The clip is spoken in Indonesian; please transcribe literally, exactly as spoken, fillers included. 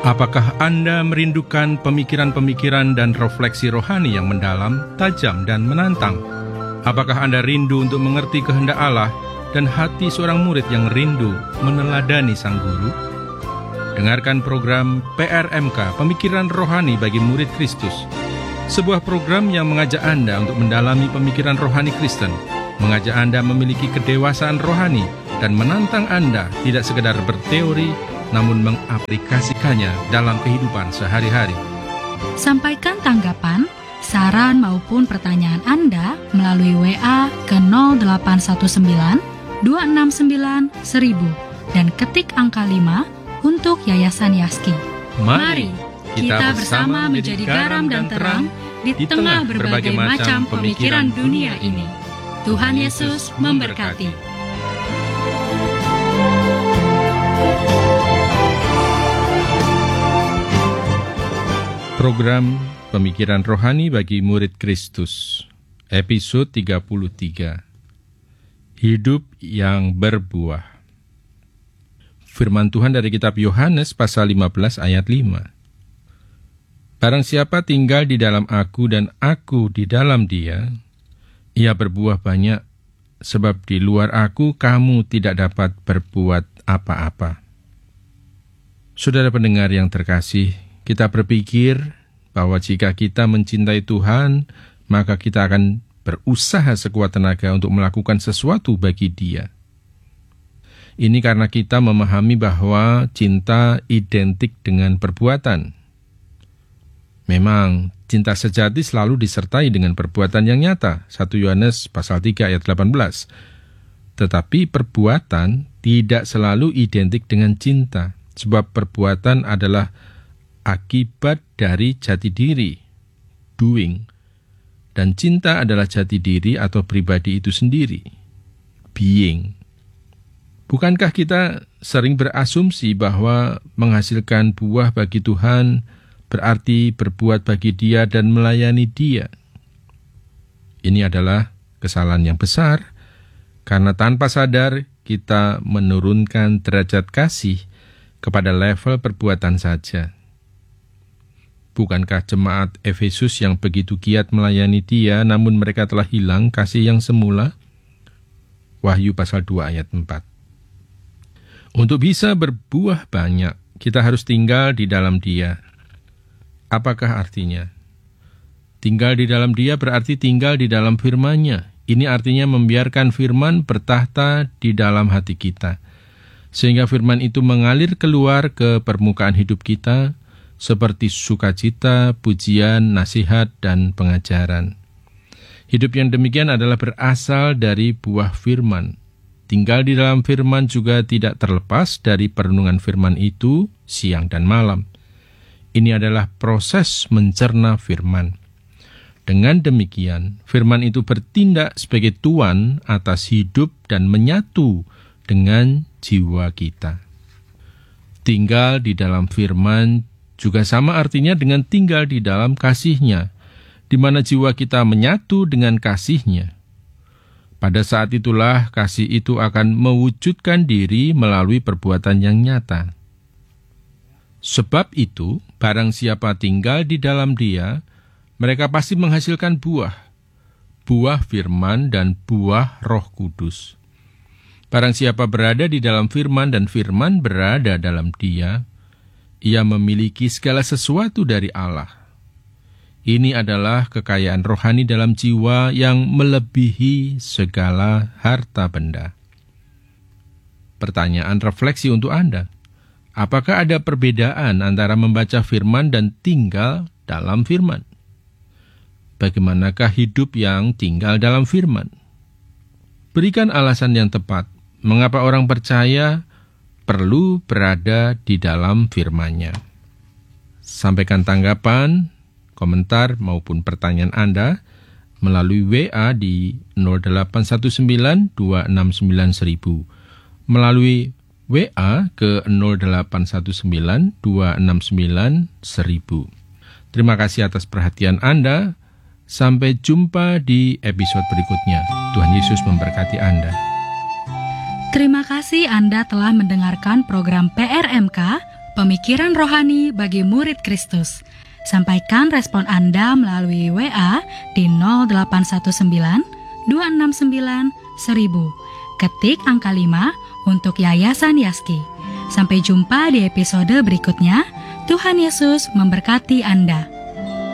Apakah Anda merindukan pemikiran-pemikiran dan refleksi rohani yang mendalam, tajam, dan menantang? Apakah Anda rindu untuk mengerti kehendak Allah dan hati seorang murid yang rindu meneladani Sang Guru? Dengarkan program P R M K, Pemikiran Rohani bagi Murid Kristus. Sebuah program yang mengajak Anda untuk mendalami pemikiran rohani Kristen, mengajak Anda memiliki kedewasaan rohani, dan menantang Anda tidak sekedar berteori, namun mengaplikasikannya dalam kehidupan sehari-hari. Sampaikan tanggapan, saran maupun pertanyaan Anda melalui W A ke nol delapan satu sembilan dua enam sembilan seribu dan ketik angka lima untuk Yayasan Yaski. Mari kita bersama menjadi garam dan terang di tengah berbagai macam pemikiran dunia ini. Tuhan Yesus memberkati. Program Pemikiran Rohani bagi Murid Kristus, episode tiga puluh tiga. Hidup yang berbuah. Firman Tuhan dari kitab Yohanes pasal lima belas ayat lima. Barang siapa tinggal di dalam aku dan aku di dalam dia, ia berbuah banyak, sebab di luar aku kamu tidak dapat berbuat apa-apa. Saudara pendengar yang terkasih, kita berpikir bahwa jika kita mencintai Tuhan, maka kita akan berusaha sekuat tenaga untuk melakukan sesuatu bagi Dia. Ini karena kita memahami bahwa cinta identik dengan perbuatan. Memang, cinta sejati selalu disertai dengan perbuatan yang nyata, satu Yohanes pasal tiga ayat delapan belas. Tetapi perbuatan tidak selalu identik dengan cinta, sebab perbuatan adalah akibat dari jati diri, doing, dan cinta adalah jati diri atau pribadi itu sendiri, being. Bukankah kita sering berasumsi bahwa menghasilkan buah bagi Tuhan berarti berbuat bagi Dia dan melayani Dia? Ini adalah kesalahan yang besar, karena tanpa sadar kita menurunkan derajat kasih kepada level perbuatan saja. Bukankah jemaat Efesus yang begitu giat melayani Dia, namun mereka telah hilang kasih yang semula? Wahyu pasal dua ayat empat. Untuk bisa berbuah banyak, kita harus tinggal di dalam Dia. Apakah artinya? Tinggal di dalam Dia berarti tinggal di dalam firman-Nya. Ini artinya membiarkan firman bertahta di dalam hati kita, sehingga firman itu mengalir keluar ke permukaan hidup kita, seperti sukacita, pujian, nasihat, dan pengajaran. Hidup yang demikian adalah berasal dari buah firman. Tinggal di dalam firman juga tidak terlepas dari perenungan firman itu siang dan malam. Ini adalah proses mencerna firman. Dengan demikian, firman itu bertindak sebagai tuan atas hidup dan menyatu dengan jiwa kita. Tinggal di dalam firman juga sama artinya dengan tinggal di dalam kasih-Nya, di mana jiwa kita menyatu dengan kasih-Nya. Pada saat itulah kasih itu akan mewujudkan diri melalui perbuatan yang nyata. Sebab itu, barang siapa tinggal di dalam Dia, mereka pasti menghasilkan buah, buah firman dan buah Roh Kudus. Barang siapa berada di dalam firman dan firman berada dalam Dia, ia memiliki segala sesuatu dari Allah. Ini adalah kekayaan rohani dalam jiwa yang melebihi segala harta benda. Pertanyaan refleksi untuk Anda. Apakah ada perbedaan antara membaca firman dan tinggal dalam firman? Bagaimanakah hidup yang tinggal dalam firman? Berikan alasan yang tepat mengapa orang percaya perlu berada di dalam firman-Nya. Sampaikan tanggapan, komentar, maupun pertanyaan Anda melalui W A di nol delapan satu sembilan dua enam sembilan seribu, melalui W A ke nol delapan satu sembilan dua enam sembilan seribu. Terima kasih atas perhatian Anda. Sampai jumpa di episode berikutnya. Tuhan Yesus memberkati Anda. Terima kasih Anda telah mendengarkan program P R M K, pemikiran rohani bagi murid Kristus. Sampaikan respon Anda melalui W A di nol delapan satu sembilan dua enam sembilan seribu. Ketik angka lima untuk Yayasan Yaski. Sampai jumpa di episode berikutnya. Tuhan Yesus memberkati Anda.